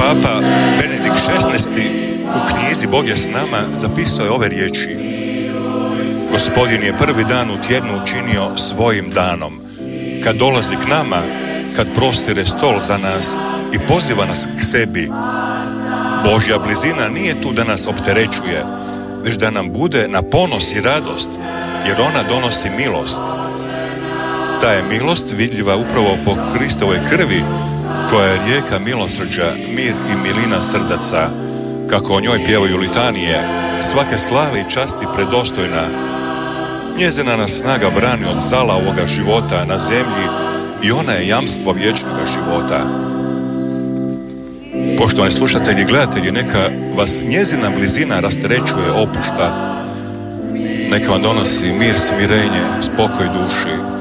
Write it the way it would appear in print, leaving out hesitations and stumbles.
Papa Benedikt XVI u knjizi Bog je s nama zapisao je ove riječi: Gospodin je prvi dan u tjednu učinio svojim danom, kad dolazi k nama, kad prostire stol za nas i poziva nas k sebi. Božja blizina nije tu da nas opterećuje, već da nam bude na ponos i radost, jer ona donosi milost. Ta je milost vidljiva upravo po Kristovoj krvi, koja je rijeka milosrđa, mir i milina srdaca, kako o njoj pjevaju litanije, svake slave i časti predostojna. Njezina nas snaga brani od zala ovoga života na zemlji i ona je jamstvo vječnoga života. Poštovani slušatelji i gledatelji, neka vas njezina blizina rasterećuje, opušta. Neka vam donosi mir, smirenje, spokoj duši.